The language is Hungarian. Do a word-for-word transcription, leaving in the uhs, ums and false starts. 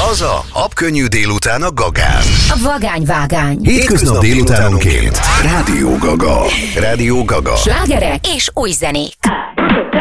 Az a habkönnyű délután a Gagán. A vagányvágány. Hétköznap délutánonként. Rádió Gaga. Rádió Gaga. Slágerek és új zenék.